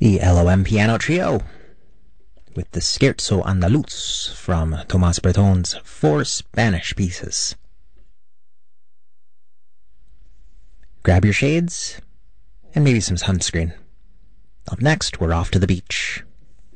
The LOM Piano Trio with the Scherzo Andaluz from Tomás Breton's Four Spanish Pieces. Grab your shades and maybe some sunscreen. Up next, we're off to the beach.